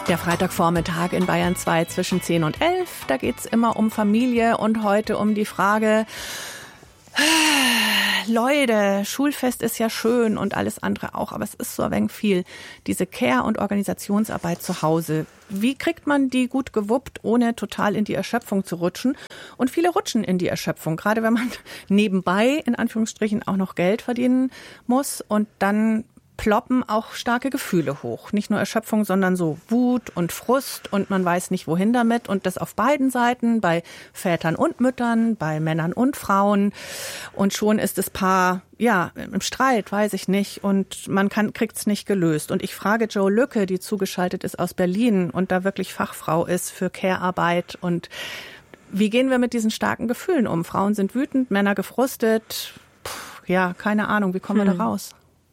Der Freitagvormittag in Bayern 2 zwischen 10 und 11. Da geht's immer um Familie und heute um die Frage, Leute, Schulfest ist ja schön und alles andere auch, aber es ist so ein wenig viel. Diese Care- und Organisationsarbeit zu Hause. Wie kriegt man die gut gewuppt, ohne total in die Erschöpfung zu rutschen? Und viele rutschen in die Erschöpfung, gerade wenn man nebenbei, in Anführungsstrichen, auch noch Geld verdienen muss und dann ploppen auch starke Gefühle hoch. Nicht nur Erschöpfung, sondern so Wut und Frust und man weiß nicht, wohin damit. Und das auf beiden Seiten, bei Vätern und Müttern, bei Männern und Frauen. Und schon ist das Paar, ja, im Streit, weiß ich nicht. Und man kriegt's nicht gelöst. Und ich frage Joe Lücke, die zugeschaltet ist aus Berlin und da wirklich Fachfrau ist für Care-Arbeit. Und wie gehen wir mit diesen starken Gefühlen um? Frauen sind wütend, Männer gefrustet. Ja, keine Ahnung, wie kommen wir da raus?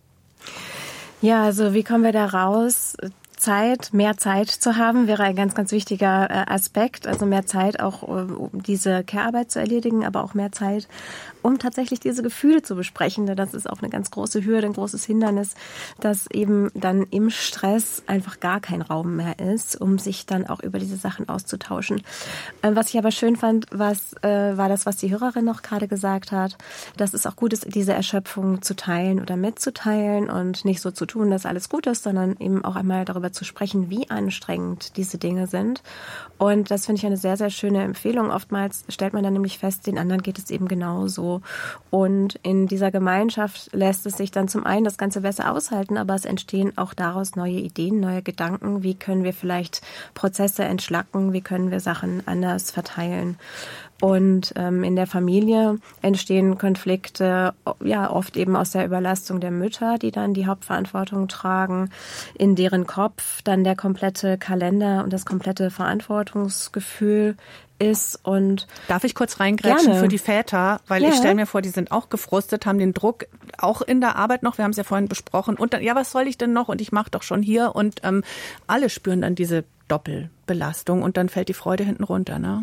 Ja, also wie kommen wir da raus? Mehr Zeit zu haben, wäre ein ganz, ganz wichtiger Aspekt. Also mehr Zeit auch, um diese Care-Arbeit zu erledigen, aber auch mehr Zeit, um tatsächlich diese Gefühle zu besprechen. Das ist auch eine ganz große Hürde, ein großes Hindernis, dass eben dann im Stress einfach gar kein Raum mehr ist, um sich dann auch über diese Sachen auszutauschen. Was ich aber schön fand, war das, was die Hörerin noch gerade gesagt hat, dass es auch gut ist, diese Erschöpfung zu teilen oder mitzuteilen und nicht so zu tun, dass alles gut ist, sondern eben auch einmal darüber zu sprechen, wie anstrengend diese Dinge sind. Und das finde ich eine sehr, sehr schöne Empfehlung. Oftmals stellt man dann nämlich fest, den anderen geht es eben genauso. Und in dieser Gemeinschaft lässt es sich dann zum einen das Ganze besser aushalten, aber es entstehen auch daraus neue Ideen, neue Gedanken. Wie können wir vielleicht Prozesse entschlacken? Wie können wir Sachen anders verteilen? Und in der Familie entstehen Konflikte, ja, oft eben aus der Überlastung der Mütter, die dann die Hauptverantwortung tragen, in deren Kopf dann der komplette Kalender und das komplette Verantwortungsgefühl ist. Und darf ich kurz reingrätschen für die Väter, weil ich stelle mir vor, die sind auch gefrustet, haben den Druck auch in der Arbeit noch, wir haben es ja vorhin besprochen, und dann, ja, was soll ich denn noch und ich mache doch schon hier und alle spüren dann diese Doppelbelastung und dann fällt die Freude hinten runter, ne?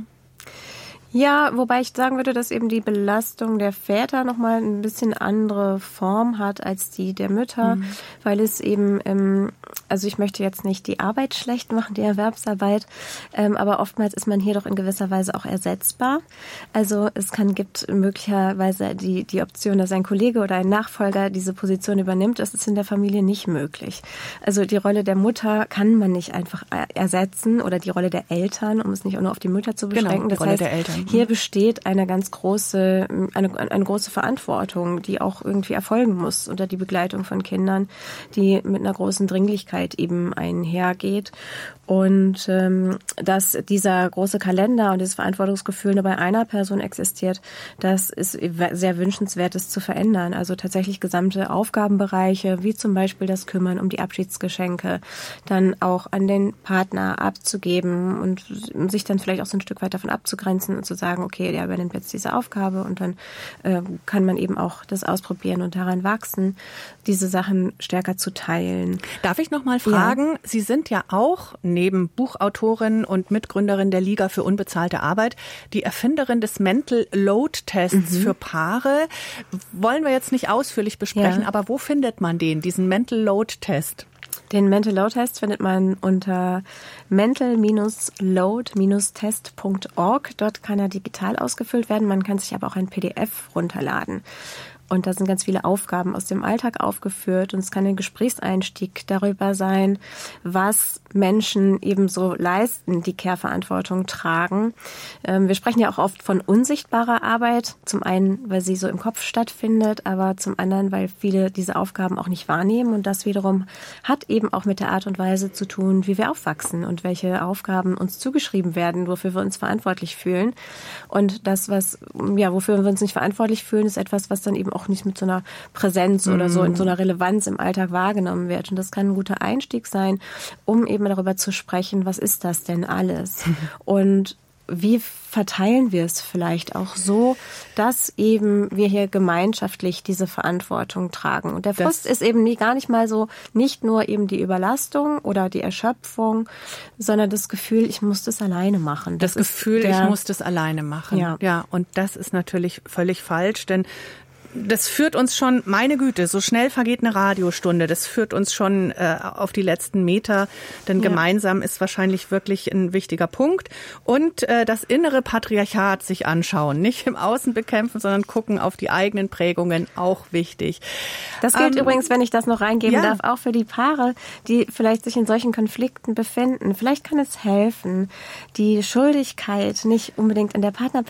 Ja, wobei ich sagen würde, dass eben die Belastung der Väter nochmal ein bisschen andere Form hat als die der Mütter, weil es eben, also ich möchte jetzt nicht die Arbeit schlecht machen, die Erwerbsarbeit, aber oftmals ist man hier doch in gewisser Weise auch ersetzbar. Also es gibt möglicherweise die Option, dass ein Kollege oder ein Nachfolger diese Position übernimmt. Das ist in der Familie nicht möglich. Also die Rolle der Mutter kann man nicht einfach ersetzen oder die Rolle der Eltern, um es nicht auch nur auf die Mütter zu beschränken. Genau, die Rolle der Eltern. Hier besteht eine ganz große, eine große Verantwortung, die auch irgendwie erfolgen muss unter die Begleitung von Kindern, die mit einer großen Dringlichkeit eben einhergeht. Und dass dieser große Kalender und dieses Verantwortungsgefühl nur bei einer Person existiert, das ist sehr wünschenswert, das zu verändern. Also tatsächlich gesamte Aufgabenbereiche, wie zum Beispiel das Kümmern um die Abschiedsgeschenke, dann auch an den Partner abzugeben und sich dann vielleicht auch so ein Stück weit davon abzugrenzen und zu sagen, okay, der übernimmt jetzt diese Aufgabe und dann kann man eben auch das ausprobieren und daran wachsen, diese Sachen stärker zu teilen. Darf ich noch mal fragen, Sie sind ja auch neben Buchautorin und Mitgründerin der Liga für unbezahlte Arbeit die Erfinderin des Mental Load Tests für Paare. Wollen wir jetzt nicht ausführlich besprechen, aber wo findet man diesen Mental Load Test? Den Mental Load Test findet man unter mental-load-test.org. Dort kann er digital ausgefüllt werden. Man kann sich aber auch ein PDF runterladen. Und da sind ganz viele Aufgaben aus dem Alltag aufgeführt. Und es kann ein Gesprächseinstieg darüber sein, was Menschen eben so leisten, die Care-Verantwortung tragen. Wir sprechen ja auch oft von unsichtbarer Arbeit. Zum einen, weil sie so im Kopf stattfindet, aber zum anderen, weil viele diese Aufgaben auch nicht wahrnehmen. Und das wiederum hat eben auch mit der Art und Weise zu tun, wie wir aufwachsen und welche Aufgaben uns zugeschrieben werden, wofür wir uns verantwortlich fühlen. Und das, wofür wir uns nicht verantwortlich fühlen, ist etwas, was dann eben auch nicht mit so einer Präsenz oder so in so einer Relevanz im Alltag wahrgenommen wird. Und das kann ein guter Einstieg sein, um eben darüber zu sprechen, was ist das denn alles? Und wie verteilen wir es vielleicht auch so, dass eben wir hier gemeinschaftlich diese Verantwortung tragen. Und der Frust ist eben gar nicht mal so, nicht nur eben die Überlastung oder die Erschöpfung, sondern das Gefühl, ich muss das alleine machen. Ich muss das alleine machen. Ja, und das ist natürlich völlig falsch, denn Das führt uns schon, meine Güte, so schnell vergeht eine Radiostunde. Das führt uns schon auf die letzten Meter, denn gemeinsam ist wahrscheinlich wirklich ein wichtiger Punkt. Und das innere Patriarchat sich anschauen, nicht im Außen bekämpfen, sondern gucken auf die eigenen Prägungen, auch wichtig. Das gilt übrigens, wenn ich das noch reingeben darf, auch für die Paare, die vielleicht sich in solchen Konflikten befinden. Vielleicht kann es helfen, die Schuldigkeit nicht unbedingt in der